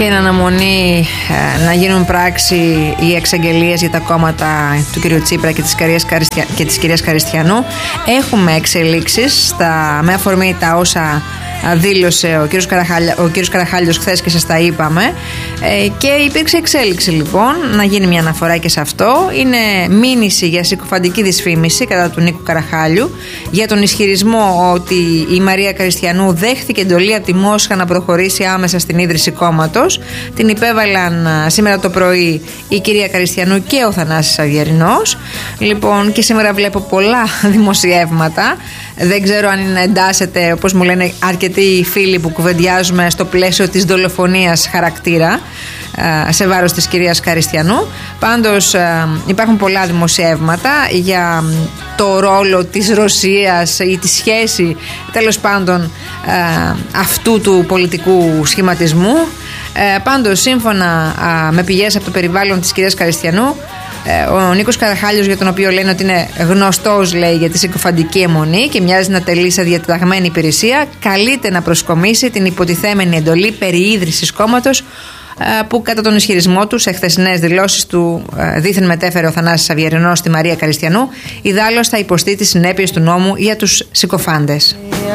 Και εν αναμονή να γίνουν πράξη οι εξαγγελίες για τα κόμματα του κ. Τσίπρα και της κυρίας Καριστιανού, έχουμε εξελίξεις με αφορμή τα όσα δήλωσε ο κύριος Καραχάλιος χθες και σας τα είπαμε, και υπήρξε εξέλιξη λοιπόν να γίνει μια αναφορά και σε αυτό. Είναι μήνυση για συκοφαντική δυσφήμιση κατά του Νίκου Καραχάλιου για τον ισχυρισμό ότι η Μαρία Καριστιανού δέχθηκε εντολή από τη Μόσχα να προχωρήσει άμεσα στην ίδρυση κόμματος. Την υπέβαλαν σήμερα το πρωί η κυρία Καριστιανού και ο Θανάσης Αυγερινός. Λοιπόν, και σήμερα βλέπω πολλά δημοσιεύματα. Δεν ξέρω αν εντάσσεται, όπως μου λένε αρκετοί φίλοι που κουβεντιάζουμε, στο πλαίσιο της δολοφονίας χαρακτήρα σε βάρος της κυρίας Καριστιανού. Πάντως υπάρχουν πολλά δημοσιεύματα για το ρόλο της Ρωσίας ή τη σχέση, τέλος πάντων, αυτού του πολιτικού σχηματισμού. Πάντως, σύμφωνα με πηγές από το περιβάλλον της κυρίας Καριστιανού, ο Νίκος Καραχάλιος, για τον οποίο λένε ότι είναι γνωστός, λέει, για τη συκοφαντική αιμονή και μοιάζει να τελεί σε διαταγμένη υπηρεσία, καλείται να προσκομίσει την υποτιθέμενη εντολή περί ίδρυσης κόμματος που κατά τον ισχυρισμό του σε χθεσινές δηλώσεις του δήθεν μετέφερε ο Θανάσης Αυγερινός στη Μαρία Καριστιανού. Ιδάλλως θα υποστεί τις συνέπειες του νόμου για τους συκοφάντες.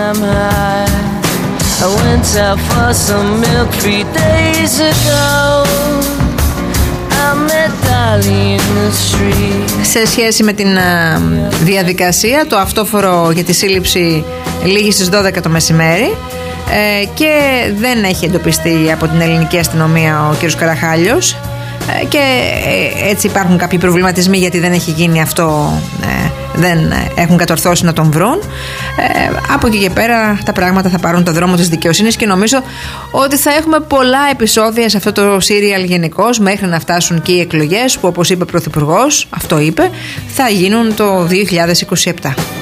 Σε σχέση με την διαδικασία, το αυτόφορο για τη σύλληψη λήγει στις 12 το μεσημέρι και δεν έχει εντοπιστεί από την ελληνική αστυνομία ο κ. Καραχάλιος, και έτσι υπάρχουν κάποιοι προβληματισμοί γιατί δεν έχει γίνει αυτό, δεν έχουν κατορθώσει να τον βρουν. Από εκεί και πέρα τα πράγματα θα πάρουν το δρόμο της δικαιοσύνης και νομίζω ότι θα έχουμε πολλά επεισόδια σε αυτό το σύριαλ γενικώς μέχρι να φτάσουν και οι εκλογές που, όπως είπε ο Πρωθυπουργός, αυτό είπε, θα γίνουν το 2027.